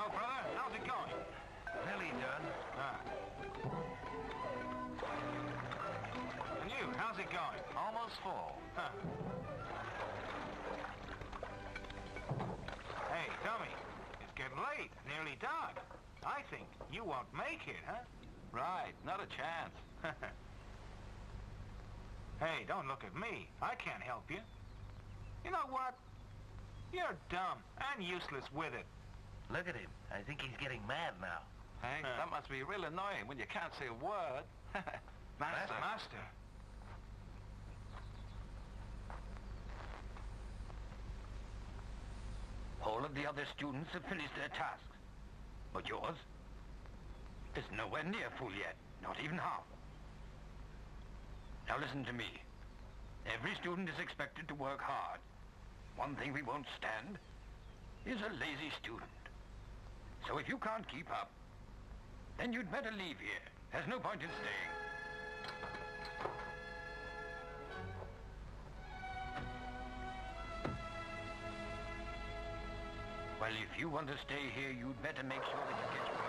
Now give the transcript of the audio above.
Hello, brother. How's it going? Nearly done. And you, how's it going? Almost full. Hey, Tommy, it's getting late. Nearly dark. I think you won't make it, huh? Right, not a chance. Hey, don't look at me. I can't help you. You know what? You're dumb and useless with it. Look at him. I think he's getting mad now. Hey, that must be real annoying when you can't say a word. Master. Master. All of the other students have finished their tasks. But yours is nowhere near full yet, not even half. Now listen to me. Every student is expected to work hard. One thing we won't stand is a lazy student. So if you can't keep up, then you'd better leave here. There's no point in staying. Well, if you want to stay here, you'd better make sure that you get your